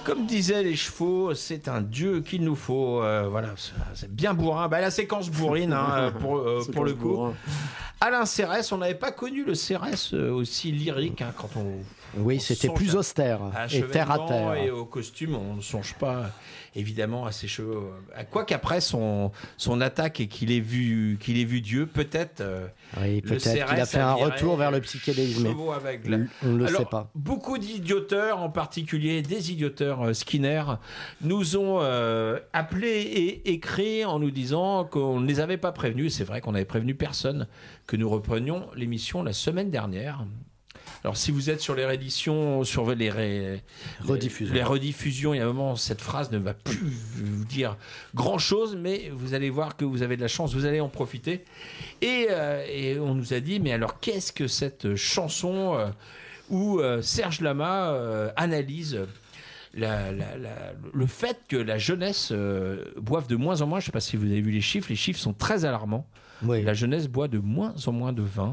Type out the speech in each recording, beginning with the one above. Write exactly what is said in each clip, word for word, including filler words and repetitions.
Comme disaient les chevaux, c'est un dieu qu'il nous faut. Euh, voilà, c'est bien bourrin. Bah, la séquence bourrine, hein, pour, euh, pour le coup. Bourrin. Alain Cérès, on n'avait pas connu le Cérès aussi lyrique hein, quand on. Oui, on c'était songe plus à- austère à et terre à Chevènement terre. Et au costume, on ne songe pas évidemment à ses cheveux. Quoi qu'après son, son attaque et qu'il ait vu, qu'il ait vu Dieu, peut-être. euh, Oui, le peut-être qu'il a Cérès fait un virait retour vers le psychédélisme. chevaux aveugles. On ne le Alors, sait pas. beaucoup d'idioteurs, en particulier des idioteurs euh, Skinner, nous ont euh, appelés et écrit en nous disant qu'on ne les avait pas prévenus. C'est vrai qu'on n'avait prévenu personne que nous reprenions l'émission la semaine dernière. Alors, si vous êtes sur les rééditions, sur les, ré- Rediffusions. les rediffusions, il y a un moment, cette phrase ne va plus vous dire grand-chose, mais vous allez voir que vous avez de la chance, vous allez en profiter. Et, euh, et on nous a dit, mais alors, qu'est-ce que cette chanson euh, où euh, Serge Lama euh, analyse la- la- la- le fait que la jeunesse euh, boive de moins en moins, je ne sais pas si vous avez vu les chiffres, les chiffres sont très alarmants. Oui. La jeunesse boit de moins en moins de vin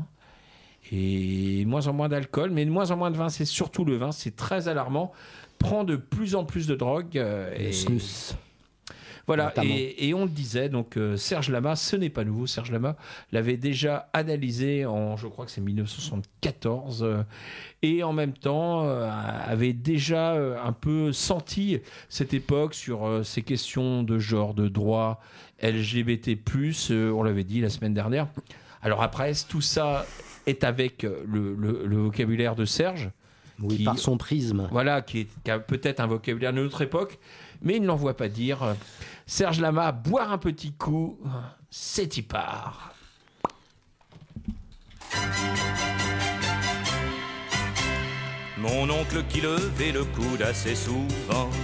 et de moins en moins d'alcool, mais de moins en moins de vin, c'est surtout le vin, c'est très alarmant, prend de plus en plus de drogue. euh, Le et snus. voilà, notamment. et, et on le disait, donc euh, Serge Lama, ce n'est pas nouveau, Serge Lama l'avait déjà analysé en, je crois que c'est dix-neuf cent soixante-quatorze, euh, et en même temps euh, avait déjà euh, un peu senti cette époque sur euh, ces questions de genre, de droit, L G B T plus, euh, on l'avait dit la semaine dernière. Alors après, tout ça est avec euh, le, le- le vocabulaire de Serge, Oui, qui- par son prisme. voilà, qui, est- qui a peut-être un vocabulaire de notre époque, mais il ne l'envoie pas dire. Serge Lama, boire un petit coup, c'est y part. Mon oncle qui levait le coude assez souvent